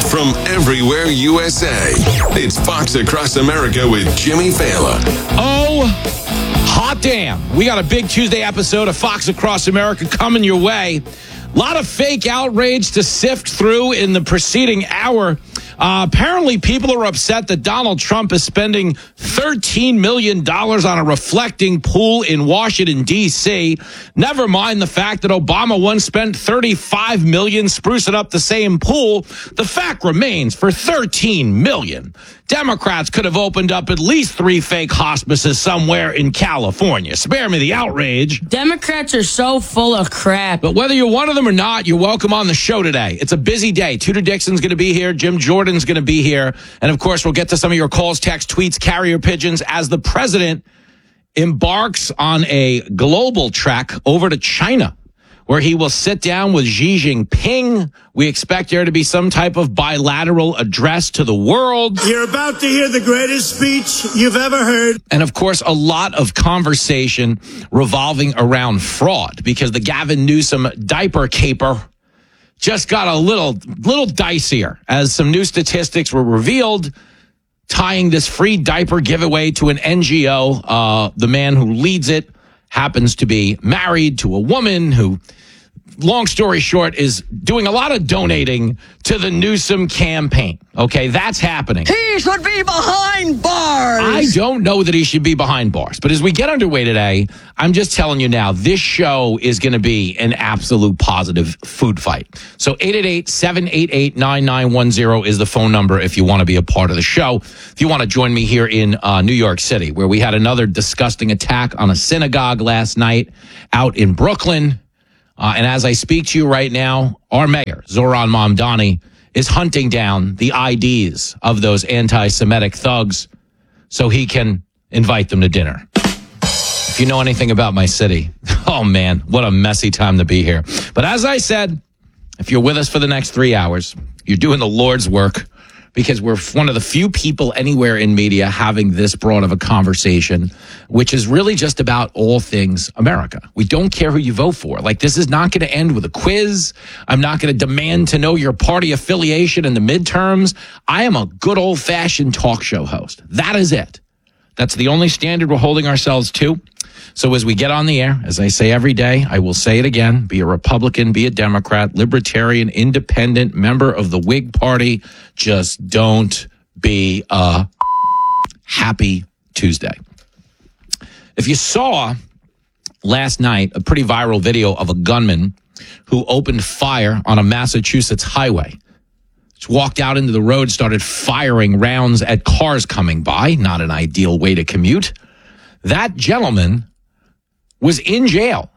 from everywhere USA. It's Fox Across America with Jimmy Fallon. Oh, hot damn. We got a big Tuesday episode of Fox Across America coming your way. A lot of fake outrage to sift through in the preceding hour. Apparently, people are upset that Donald Trump is spending $13 million on a reflecting pool in Washington, D.C. Never mind the fact that Obama once spent $35 million sprucing up the same pool. The fact remains, for $13 million, Democrats could have opened up at least 3 fake hospices somewhere in California. Spare me the outrage. Democrats are so full of crap. But whether you're one of them or not, you're welcome on the show today. It's a busy day. Tudor Dixon's going to be here. Jim Jordan's going to be here. And, of course, we'll get to some of your calls, texts, tweets, carrier pigeons as the president embarks on a global trek over to China, where he will sit down with Xi Jinping. We expect there to be some type of bilateral address to the world. You're about to hear the greatest speech you've ever heard. And, of course, a lot of conversation revolving around fraud, because the Gavin Newsom diaper caper just got a little dicier as some new statistics were revealed, tying this free diaper giveaway to an NGO. The man who leads it happens to be married to a woman who, long story short, is doing a lot of donating to the Newsom campaign. Okay, that's happening. He should be behind bars. I don't know that he should be behind bars. But as we get underway today, I'm just telling you now, this show is going to be an absolute positive food fight. So 888-788-9910 is the phone number if you want to be a part of the show. If you want to join me here in New York City, where we had another disgusting attack on a synagogue last night out in Brooklyn. And as I speak to you right now, our mayor, Zoran Mamdani, is hunting down the IDs of those anti-Semitic thugs so he can invite them to dinner. If you know anything about my city, oh man, what a messy time to be here. But as I said, if you're with us for the next 3 hours, you're doing the Lord's work, because we're one of the few people anywhere in media having this broad of a conversation, which is really just about all things America. We don't care who you vote for. Like, this is not going to end with a quiz. I'm not going to demand to know your party affiliation in the midterms. I am a good old-fashioned talk show host. That is it. That's the only standard we're holding ourselves to. So as we get on the air, as I say every day, I will say it again, be a Republican, be a Democrat, libertarian, independent, member of the Whig Party, just don't be a happy Tuesday. If you saw last night a pretty viral video of a gunman who opened fire on a Massachusetts highway, just walked out into the road, started firing rounds at cars coming by, not an ideal way to commute. That gentleman was in jail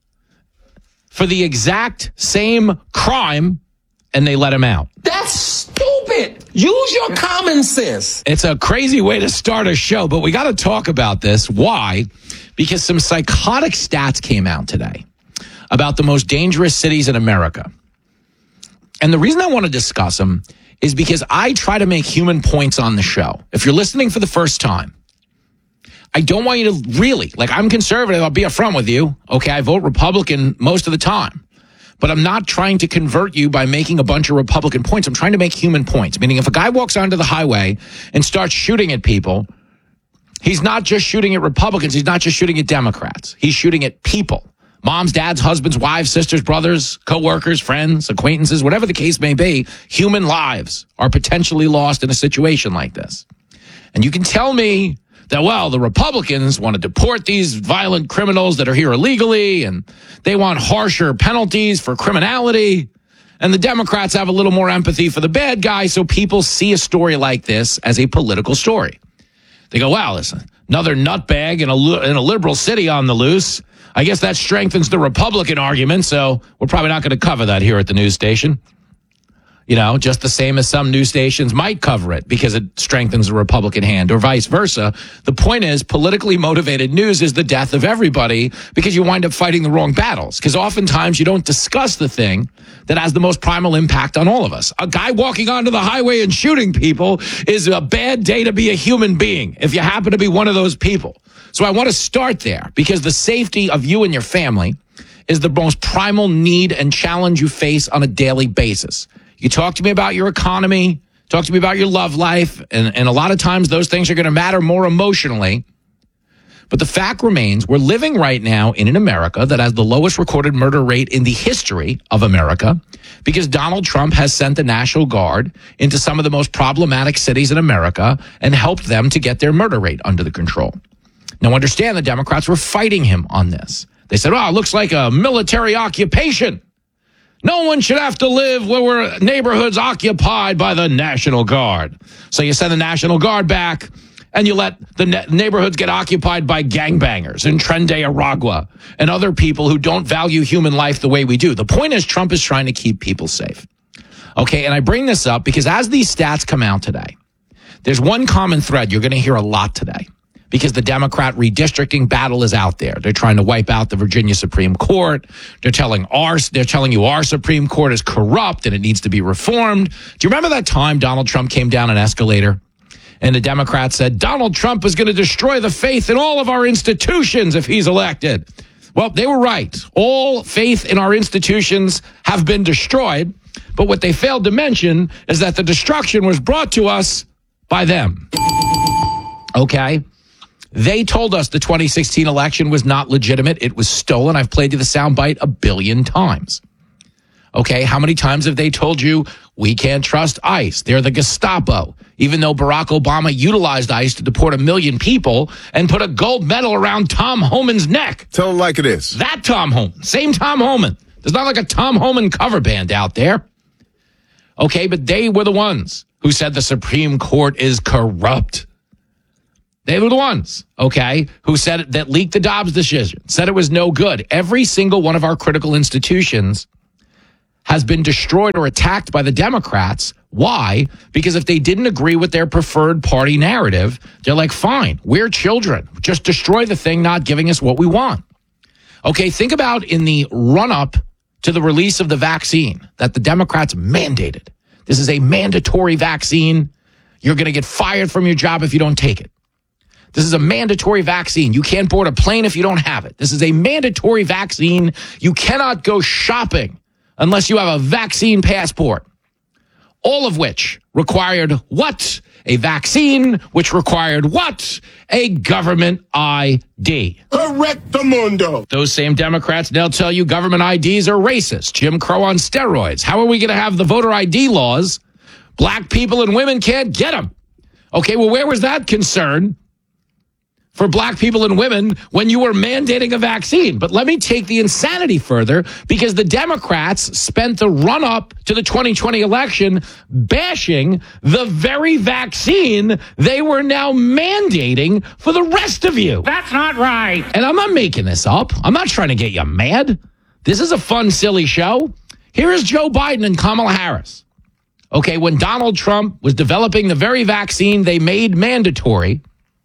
for the exact same crime, and they let him out. That's stupid. Use your common sense. It's a crazy way to start a show, but we got to talk about this. Why? Because some psychotic stats came out today about the most dangerous cities in America. And the reason I want to discuss them is because I try to make human points on the show. If you're listening for the first time, I don't want you to really, I'm conservative, I'll be upfront with you. Okay, I vote Republican most of the time. But I'm not trying to convert you by making a bunch of Republican points. I'm trying to make human points. Meaning if a guy walks onto the highway and starts shooting at people, he's not just shooting at Republicans, he's not just shooting at Democrats. He's shooting at people. Moms, dads, husbands, wives, sisters, brothers, co-workers, friends, acquaintances, whatever the case may be, human lives are potentially lost in a situation like this. And you can tell me that, well, the Republicans want to deport these violent criminals that are here illegally, and they want harsher penalties for criminality, and the Democrats have a little more empathy for the bad guy, so people see a story like this as a political story. They go, wow, listen, another nutbag in a liberal city on the loose. I guess that strengthens the Republican argument, so we're probably not going to cover that here at the news station. You know, just the same as some news stations might cover it because it strengthens the Republican hand, or vice versa. The point is, politically motivated news is the death of everybody because you wind up fighting the wrong battles. Because oftentimes you don't discuss the thing that has the most primal impact on all of us. A guy walking onto the highway and shooting people is a bad day to be a human being if you happen to be one of those people. So I want to start there because the safety of you and your family is the most primal need and challenge you face on a daily basis. You talk to me about your economy, talk to me about your love life, and a lot of times those things are going to matter more emotionally. But the fact remains, we're living right now in an America that has the lowest recorded murder rate in the history of America because Donald Trump has sent the National Guard into some of the most problematic cities in America and helped them to get their murder rate under the control. Now, understand the Democrats were fighting him on this. They said, it looks like a military occupation. No one should have to live where neighborhoods occupied by the National Guard. So you send the National Guard back, and you let the neighborhoods get occupied by gangbangers in Tren de Aragua and other people who don't value human life the way we do. The point is Trump is trying to keep people safe. Okay, and I bring this up because as these stats come out today, there's one common thread you're going to hear a lot today because the Democrat redistricting battle is out there. They're trying to wipe out the Virginia Supreme Court. They're telling you our Supreme Court is corrupt and it needs to be reformed. Do you remember that time Donald Trump came down an escalator? And the Democrats said, Donald Trump is going to destroy the faith in all of our institutions if he's elected. Well, they were right. All faith in our institutions have been destroyed. But what they failed to mention is that the destruction was brought to us by them. Okay? They told us the 2016 election was not legitimate. It was stolen. I've played you the soundbite 1 billion times. Okay, how many times have they told you we can't trust ICE? They're the Gestapo. Even though Barack Obama utilized ICE to deport 1 million people and put a gold medal around Tom Homan's neck. Tell him like it is. That Tom Homan. Same Tom Homan. There's not like a Tom Homan cover band out there. Okay, but they were the ones who said the Supreme Court is corrupt. They were the ones, okay, who said that leaked the Dobbs decision, said it was no good. Every single one of our critical institutions has been destroyed or attacked by the Democrats. Why? Because if they didn't agree with their preferred party narrative, they're like, fine, we're children. Just destroy the thing not giving us what we want. Okay, think about in the run-up to the release of the vaccine that the Democrats mandated. This is a mandatory vaccine. You're going to get fired from your job if you don't take it. This is a mandatory vaccine. You can't board a plane if you don't have it. This is a mandatory vaccine. You cannot go shopping unless you have a vaccine passport. All of which required what? A vaccine, which required what? A government ID. Correctamundo. Those same Democrats now tell you government IDs are racist. Jim Crow on steroids. How are we going to have the voter ID laws? Black people and women can't get them. Okay, well, where was that concern for black people and women when you were mandating a vaccine? But let me take the insanity further, because the Democrats spent the run-up to the 2020 election bashing the very vaccine they were now mandating for the rest of you. That's not right. And I'm not making this up. I'm not trying to get you mad. This is a fun, silly show. Here is Joe Biden and Kamala Harris. Okay, when Donald Trump was developing the very vaccine they made mandatory,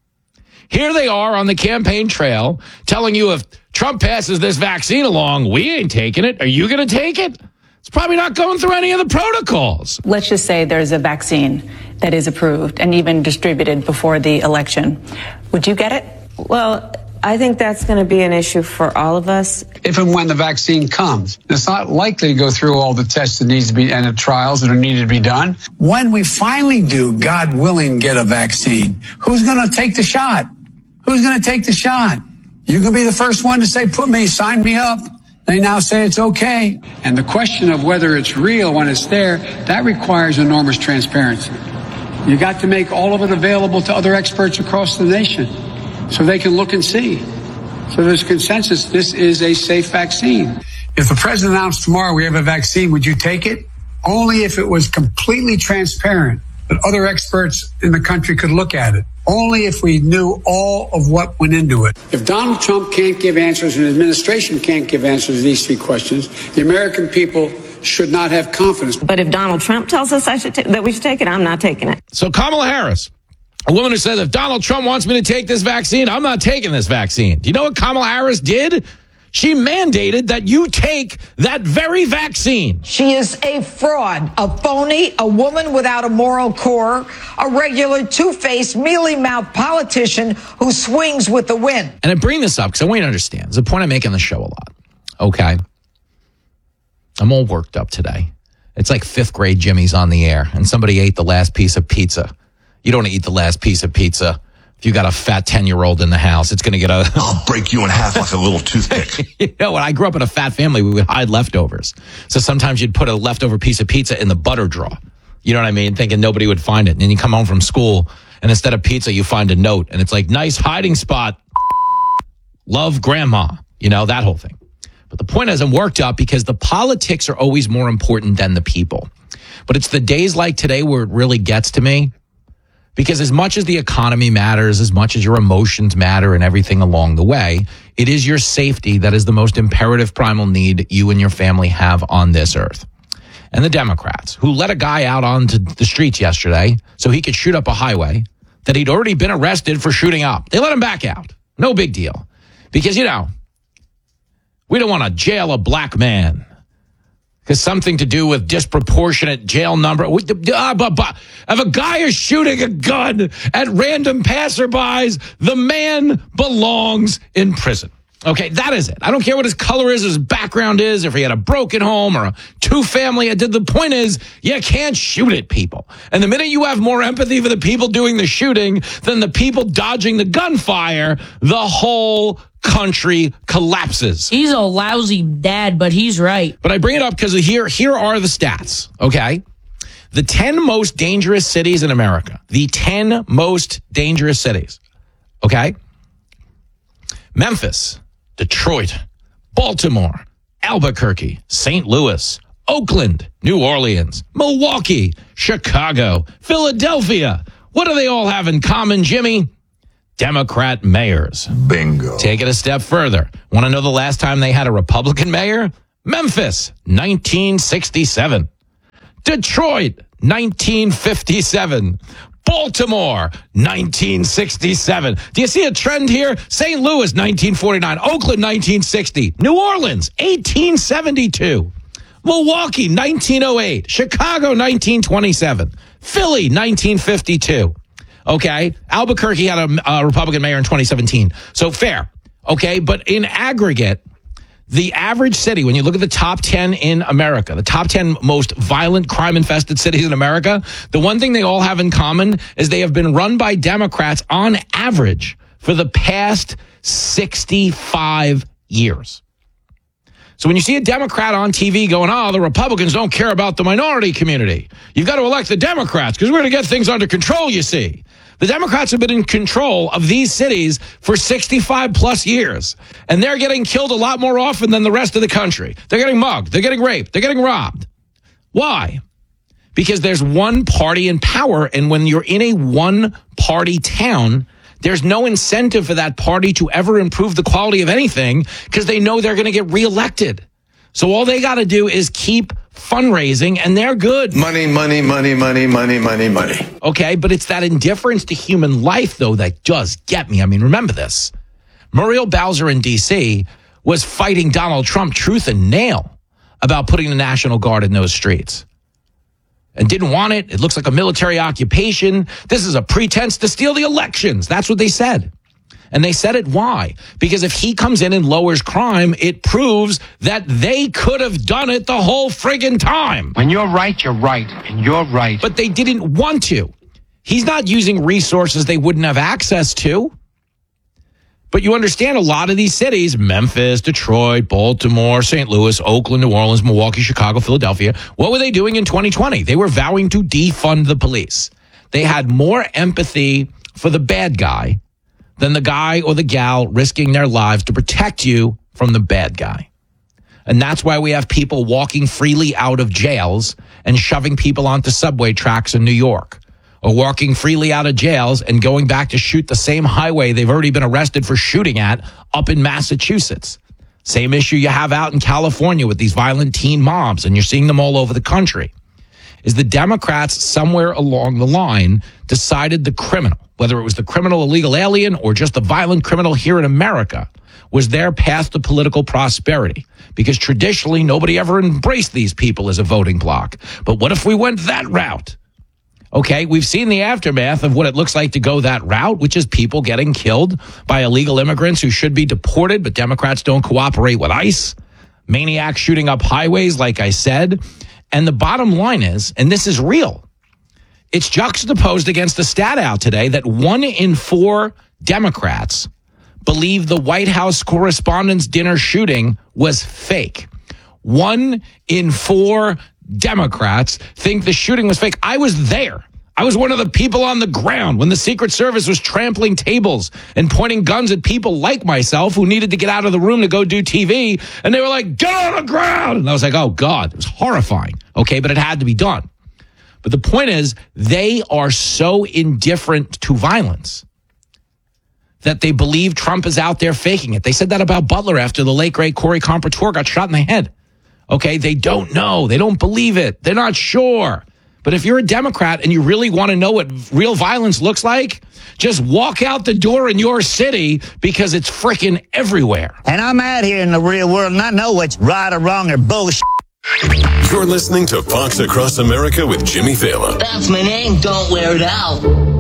here they are on the campaign trail telling you if Trump passes this vaccine along, we ain't taking it. Are you going to take it? It's probably not going through any of the protocols. Let's just say there's a vaccine that is approved and even distributed before the election. Would you get it? Well, I think that's going to be an issue for all of us. If and when the vaccine comes, it's not likely to go through all the tests that needs to be and the trials that are needed to be done. When we finally do, God willing, get a vaccine, who's going to take the shot? Who's going to take the shot? You can be the first one to say, sign me up. They now say it's okay. And the question of whether it's real when it's there, that requires enormous transparency. You got to make all of it available to other experts across the nation so they can look and see. So there's consensus. This is a safe vaccine. If the president announced tomorrow we have a vaccine, would you take it? Only if it was completely transparent, that other experts in the country could look at it. Only if we knew all of what went into it. If Donald Trump can't give answers and the administration can't give answers to these three questions, the American people should not have confidence. But if Donald Trump tells us that we should take it, I'm not taking it. So Kamala Harris, a woman who says, if Donald Trump wants me to take this vaccine, I'm not taking this vaccine. Do you know what Kamala Harris did? She mandated that you take that very vaccine. She is a fraud, a phony, a woman without a moral core, a regular two-faced, mealy-mouthed politician who swings with the wind. And I bring this up because I want you to understand. It's a point I make on the show a lot. Okay? I'm all worked up today. It's like 5th grade Jimmy's on the air, and somebody ate the last piece of pizza. You don't eat the last piece of pizza. If you got a fat 10-year-old in the house, it's going to get a... I'll break you in half like a little toothpick. You know, when I grew up in a fat family, we would hide leftovers. So sometimes you'd put a leftover piece of pizza in the butter drawer. You know what I mean? Thinking nobody would find it. And then you come home from school, and instead of pizza, you find a note. And it's like, nice hiding spot. Love, Grandma. You know, that whole thing. But the point is, I'm worked up because the politics are always more important than the people. But it's the days like today where it really gets to me. Because as much as the economy matters, as much as your emotions matter and everything along the way, it is your safety that is the most imperative primal need you and your family have on this earth. And the Democrats, who let a guy out onto the streets yesterday so he could shoot up a highway that he'd already been arrested for shooting up. They let him back out. No big deal. Because, you know, we don't want to jail a black man. Because something to do with disproportionate jail number. If a guy is shooting a gun at random passerbys, the man belongs in prison. Okay, that is it. I don't care what his color is, his background is, if he had a broken home or a two-family. The point is, you can't shoot at people. And the minute you have more empathy for the people doing the shooting than the people dodging the gunfire, the whole country collapses. He's a lousy dad, but he's right. But I bring it up because here are the stats, okay? The 10 most dangerous cities in America. The 10 most dangerous cities, okay? Memphis, Detroit, Baltimore, Albuquerque, St. Louis, Oakland, New Orleans, Milwaukee, Chicago, Philadelphia. What do they all have in common, Jimmy? Democrat mayors. Bingo. Take it a step further. Want to know the last time they had a Republican mayor? Memphis, 1967. Detroit, 1957. Baltimore, 1967. Do you see a trend here? St. Louis, 1949. Oakland, 1960. New Orleans, 1872. Milwaukee, 1908. Chicago, 1927. Philly, 1952. Okay, Albuquerque had a Republican mayor in 2017. So fair. Okay, but in aggregate, the average city, when you look at the top 10 in America, the top 10 most violent, crime-infested cities in America, the one thing they all have in common is they have been run by Democrats on average for the past 65 years. So when you see a Democrat on TV going, oh, the Republicans don't care about the minority community, you've got to elect the Democrats because we're going to get things under control, you see. The Democrats have been in control of these cities for 65 plus years, and they're getting killed a lot more often than the rest of the country. They're getting mugged. They're getting raped. They're getting robbed. Why? Because there's one party in power, and when you're in a one-party town, there's no incentive for that party to ever improve the quality of anything because they know they're going to get reelected. So all they got to do is keep fundraising, and they're good. Money, money, money, money, money, money, money. Okay, but it's that indifference to human life, though, that does get me. I mean, remember this. Muriel Bowser in D.C. was fighting Donald Trump tooth and nail about putting the National Guard in those streets. And didn't want it. It looks like a military occupation. This is a pretense to steal the elections. That's what they said. And they said it why? Because if he comes in and lowers crime, it proves that they could have done it the whole friggin' time. When you're right, and you're right. But they didn't want to. He's not using resources they wouldn't have access to. But you understand a lot of these cities, Memphis, Detroit, Baltimore, St. Louis, Oakland, New Orleans, Milwaukee, Chicago, Philadelphia, what were they doing in 2020? They were vowing to defund the police. They had more empathy for the bad guy than the guy or the gal risking their lives to protect you from the bad guy. And that's why we have people walking freely out of jails and shoving people onto subway tracks in New York, or walking freely out of jails and going back to shoot the same highway they've already been arrested for shooting at up in Massachusetts. Same issue you have out in California with these violent teen mobs, and you're seeing them all over the country. Is the Democrats somewhere along the line decided the criminal, whether it was the criminal illegal alien or just the violent criminal here in America, was their path to political prosperity? Because traditionally, nobody ever embraced these people as a voting bloc. But what if we went that route? Okay, we've seen the aftermath of what it looks like to go that route, which is people getting killed by illegal immigrants who should be deported, but Democrats don't cooperate with ICE. Maniacs shooting up highways, like I said. And the bottom line is, and this is real, it's juxtaposed against the stat out today that 1 in 4 Democrats believe the White House Correspondents' Dinner shooting was fake. 1 in 4 Democrats think the shooting was fake. I was there. I was one of the people on the ground when the Secret Service was trampling tables and pointing guns at people like myself who needed to get out of the room to go do TV. And they were like, get on the ground. And I was like, oh, God, it was horrifying. Okay, but it had to be done. But the point is, they are so indifferent to violence that they believe Trump is out there faking it. They said that about Butler after the late, great Corey Compertour got shot in the head. Okay, they don't know. They don't believe it. They're not sure. But if you're a Democrat and you really want to know what real violence looks like, just walk out the door in your city because it's freaking everywhere. And I'm out here in the real world and I know what's right or wrong or bullshit. You're listening to Fox Across America with Jimmy Fallon. That's my name. Don't wear it out.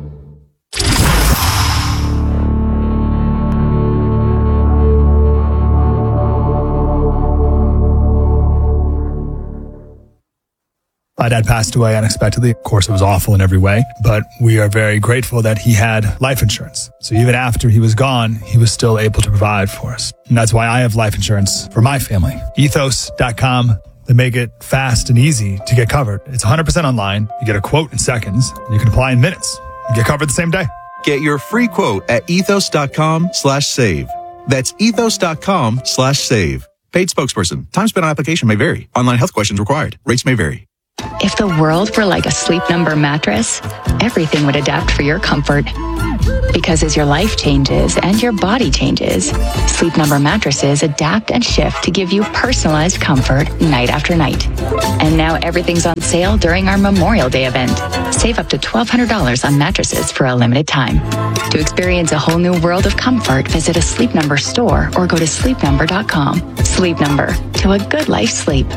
My dad passed away unexpectedly. Of course, it was awful in every way, but we are very grateful that he had life insurance. So even after he was gone, he was still able to provide for us. And that's why I have life insurance for my family. Ethos.com. They make it fast and easy to get covered. It's 100% online. You get a quote in seconds. And you can apply in minutes. You get covered the same day. Get your free quote at ethos.com/save. That's ethos.com/save. Paid spokesperson. Time spent on application may vary. Online health questions required. Rates may vary. If the world were like a Sleep Number mattress, everything would adapt for your comfort. Because as your life changes and your body changes, Sleep Number mattresses adapt and shift to give you personalized comfort night after night. And now everything's on sale during our Memorial Day event. Save up to $1,200 on mattresses for a limited time. To experience a whole new world of comfort, visit a Sleep Number store or go to sleepnumber.com. Sleep Number, to a good life sleep.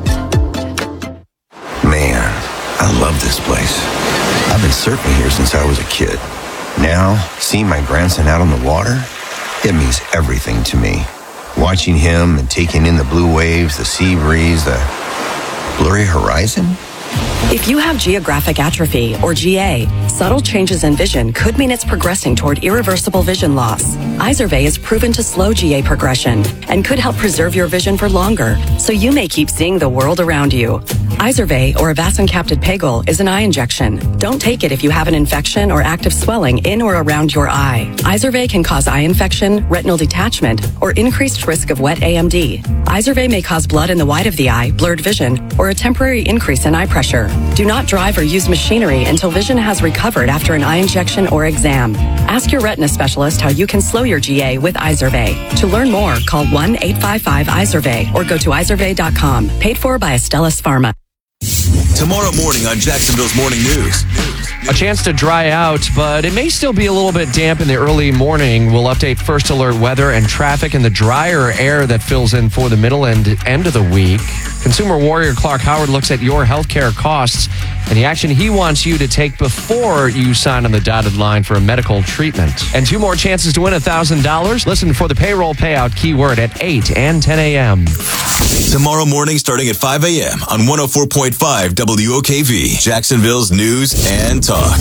Man, I love this place. I've been surfing here since I was a kid. Now, seeing my grandson out on the water, it means everything to me. Watching him and taking in the blue waves, the sea breeze, the blurry horizon. If you have geographic atrophy, or GA, subtle changes in vision could mean it's progressing toward irreversible vision loss. Izervay is proven to slow GA progression and could help preserve your vision for longer, so you may keep seeing the world around you. Izervay, or avacincaptad pegol, is an eye injection. Don't take it if you have an infection or active swelling in or around your eye. Izervay can cause eye infection, retinal detachment, or increased risk of wet AMD. Izervay may cause blood in the white of the eye, blurred vision, or a temporary increase in eye pressure. Do not drive or use machinery until vision has recovered after an eye injection or exam. Ask your retina specialist how you can slow your GA with Izervay. To learn more, call 1-855-IZERVAY or go to izervay.com. Paid for by Astellas Pharma. Tomorrow morning on Jacksonville's Morning News. A chance to dry out, but it may still be a little bit damp in the early morning. We'll update first alert weather and traffic and the drier air that fills in for the middle and end of the week. Consumer warrior Clark Howard looks at your healthcare costs and the action he wants you to take before you sign on the dotted line for a medical treatment. And 2 more chances to win $1,000. Listen for the payroll payout keyword at 8 and 10 a.m. Tomorrow morning starting at 5 a.m. on 104.5 WOKV, Jacksonville's news and talk.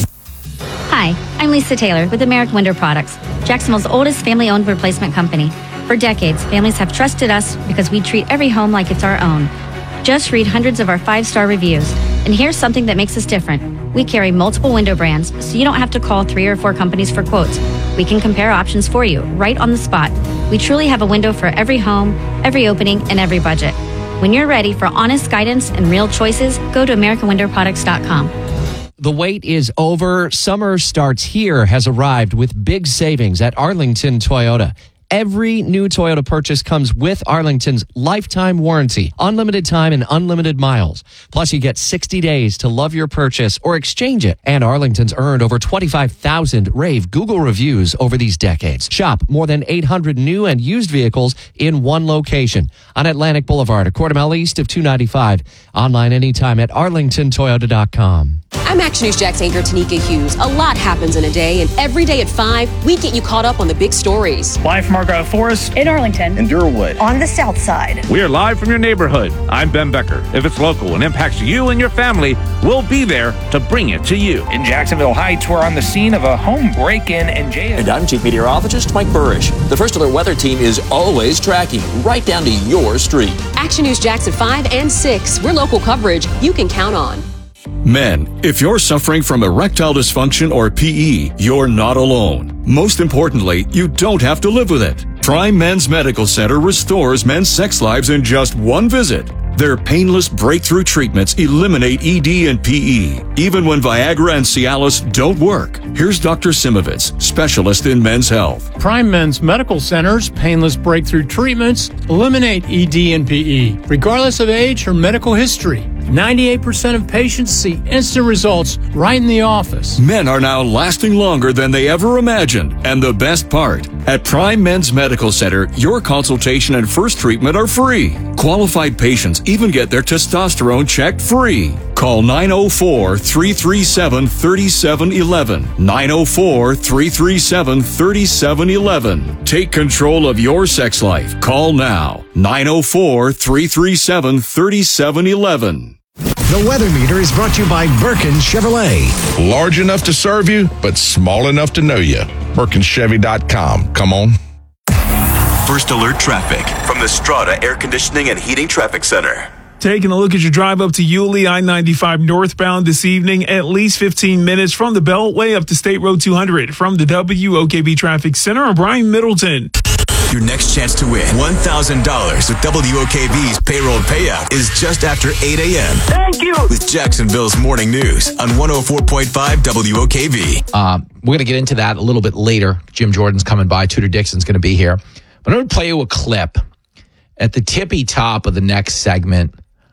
Hi, I'm Lisa Taylor with American Window Products, Jacksonville's oldest family-owned replacement company. For decades, families have trusted us because we treat every home like it's our own. Just read hundreds of our 5-star reviews. And here's something that makes us different. We carry multiple window brands, so you don't have to call 3 or 4 companies for quotes. We can compare options for you right on the spot. We truly have a window for every home, every opening, and every budget. When you're ready for honest guidance and real choices, go to AmericanWindowProducts.com. The wait is over. Summer Starts Here has arrived with big savings at Arlington Toyota. Every new Toyota purchase comes with Arlington's lifetime warranty, unlimited time and unlimited miles. Plus, you get 60 days to love your purchase or exchange it. And Arlington's earned over 25,000 rave Google reviews over these decades. Shop more than 800 new and used vehicles in one location on Atlantic Boulevard, a quarter mile east of 295. Online anytime at arlingtontoyota.com. I'm Action News Jax anchor Tanika Hughes. A lot happens in a day, and every day at 5, we get you caught up on the big stories. Live from Argyle Forest, in Arlington, in Durwood, on the South Side. We are live from your neighborhood. I'm Ben Becker. If it's local and impacts you and your family, we'll be there to bring it to you. In Jacksonville Heights, we're on the scene of a home break-in and jail. And I'm Chief Meteorologist Mike Burrish. The First Alert Weather Team is always tracking right down to your street. Action News Jax at 5 and 6. We're local coverage you can count on. Men, if you're suffering from erectile dysfunction or PE, you're not alone. Most importantly, you don't have to live with it. Prime Men's Medical Center restores men's sex lives in just one visit. Their painless breakthrough treatments eliminate ED and PE, even when Viagra and Cialis don't work. Here's Dr. Simovitz, specialist in men's health. Prime Men's Medical Center's painless breakthrough treatments eliminate ED and PE, regardless of age or medical history. 98% of patients see instant results right in the office. Men are now lasting longer than they ever imagined. And the best part, at Prime Men's Medical Center, your consultation and first treatment are free. Qualified patients even get their testosterone checked free. Call 904-337-3711. 904-337-3711. Take control of your sex life. Call now. 904-337-3711. The Weather Meter is brought to you by Birkin Chevrolet. Large enough to serve you, but small enough to know you. BirkinChevy.com. Come on. First Alert Traffic from the Strata Air Conditioning and Heating Traffic Center. Taking a look at your drive up to Yulee, I-95 northbound this evening, at least 15 minutes from the Beltway up to State Road 200. From the WOKV Traffic Center, I'm Brian Middleton. Your next chance to win $1,000 with WOKV's payroll payout is just after 8 a.m. Thank you. With Jacksonville's Morning News on 104.5 WOKV. We're going to get into that a little bit later. Jim Jordan's coming by. Tudor Dixon's going to be here. But I'm going to play you a clip at the tippy top of the next segment.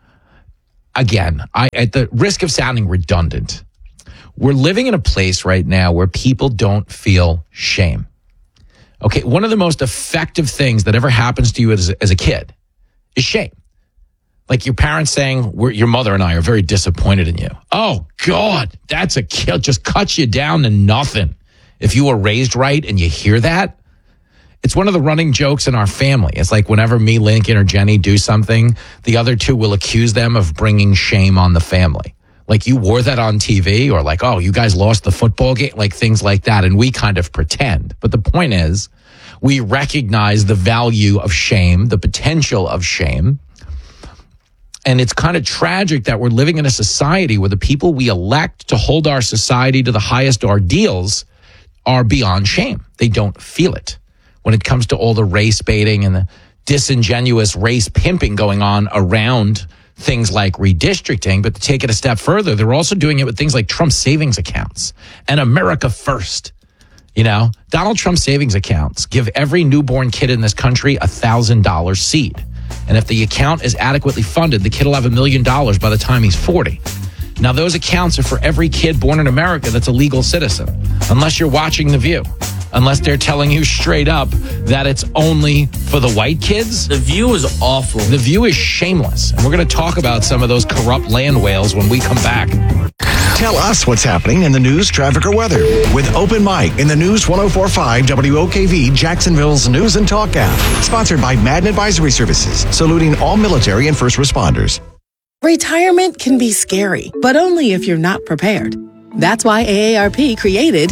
Again, at the risk of sounding redundant, we're living in a place right now where people don't feel shame. Okay, one of the most effective things that ever happens to you as a kid is shame. Like your parents saying, your mother and I are very disappointed in you. Oh, God, that's a kill. Just cuts you down to nothing. If you were raised right and you hear that, it's one of the running jokes in our family. It's like whenever me, Lincoln, or Jenny do something, the other two will accuse them of bringing shame on the family. Like you wore that on TV, or like, oh, you guys lost the football game, like things like that. And we kind of pretend. But the point is, we recognize the value of shame, the potential of shame. And it's kind of tragic that we're living in a society where the people we elect to hold our society to the highest ordeals are beyond shame. They don't feel it. When it comes to all the race baiting and the disingenuous race pimping going on around things like redistricting, but to take it a step further, they're also doing it with things like Trump savings accounts and America First. You know, Donald Trump savings accounts give every newborn kid in this country $1,000 seed. And if the account is adequately funded, the kid will have $1 million by the time he's 40. Now, those accounts are for every kid born in America that's a legal citizen, unless you're watching The View. Unless they're telling you straight up that it's only for the white kids. The View is awful. The View is shameless. And we're going to talk about some of those corrupt land whales when we come back. Tell us what's happening in the news, traffic, or weather with Open Mic in the News 104.5 WOKV, Jacksonville's News and Talk app. Sponsored by Madden Advisory Services, saluting all military and first responders. Retirement can be scary, but only if you're not prepared. That's why AARP created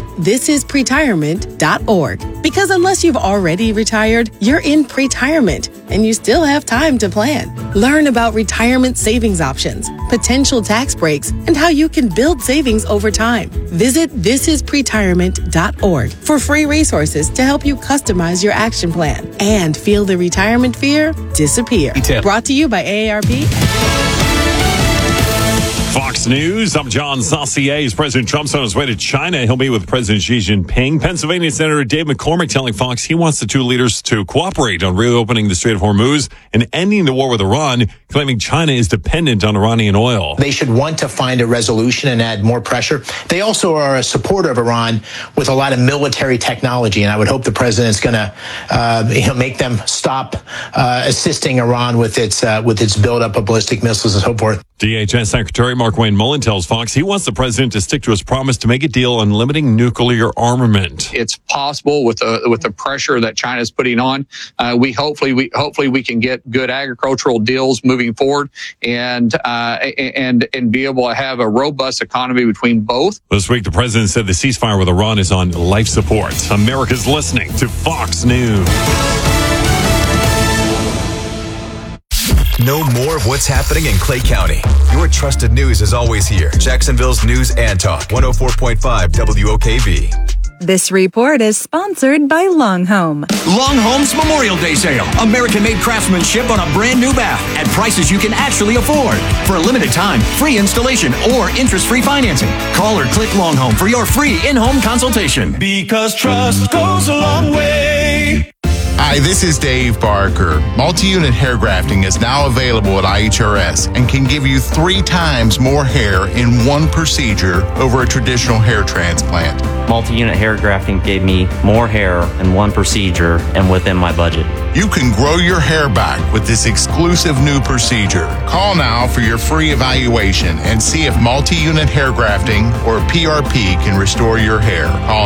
thisispretirement.org. Because unless you've already retired, you're in pretirement and you still have time to plan. Learn about retirement savings options, potential tax breaks, and how you can build savings over time. Visit thisispretirement.org for free resources to help you customize your action plan and feel the retirement fear disappear. Brought to you by AARP. Fox News, I'm John Saucier. As President Trump's on his way to China, he'll meet with President Xi Jinping. Pennsylvania Senator Dave McCormick telling Fox he wants the two leaders to cooperate on reopening the Strait of Hormuz and ending the war with Iran, claiming China is dependent on Iranian oil. They should want to find a resolution and add more pressure. They also are a supporter of Iran with a lot of military technology, and I would hope the president's going to make them stop assisting Iran with its buildup of ballistic missiles and so forth. DHS Secretary Mark Wayne Brian Mullen tells Fox he wants the president to stick to his promise to make a deal on limiting nuclear armament. It's possible with the pressure that China is putting on. Hopefully we can get good agricultural deals moving forward and be able to have a robust economy between both. This week, the president said the ceasefire with Iran is on life support. America's listening to Fox News. Know more of what's happening in Clay County. Your trusted news is always here. Jacksonville's News and Talk, 104.5 WOKV. This report is sponsored by Long Home. Long Home's Memorial Day sale. American-made craftsmanship on a brand new bath at prices you can actually afford. For a limited time, free installation or interest-free financing. Call or click Long Home for your free in-home consultation. Because trust goes a long way. Hi, this is Dave Barker. Multi-unit hair grafting is now available at IHRS and can give you 3 times more hair in one procedure over a traditional hair transplant. Multi-unit hair grafting gave me more hair in one procedure and within my budget. You can grow your hair back with this exclusive new procedure. Call now for your free evaluation and see if multi-unit hair grafting or PRP can restore your hair. Call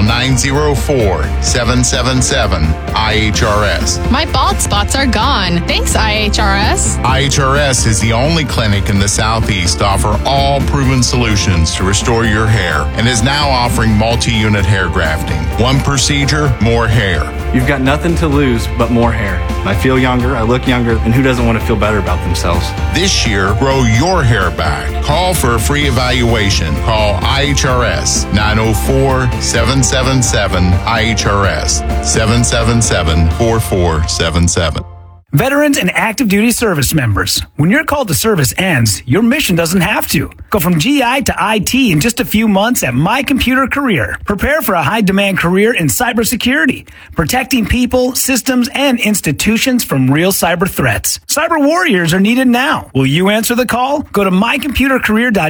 904-777-IHRS. My bald spots are gone. Thanks, IHRS. IHRS is the only clinic in the Southeast to offer all proven solutions to restore your hair and is now offering multi-unit hair grafting. One procedure, more hair. You've got nothing to lose but more hair. I feel younger, I look younger, and who doesn't want to feel better about themselves? This year, grow your hair back. Call for a free evaluation. Call IHRS 904-777-IHRS 777-4477. Veterans and active duty service members, when your call to service ends, your mission doesn't have to. Go from GI to IT in just a few months at My Computer Career. Prepare for a high-demand career in cybersecurity, protecting people, systems, and institutions from real cyber threats. Cyber warriors are needed now. Will you answer the call? Go to mycomputercareer.com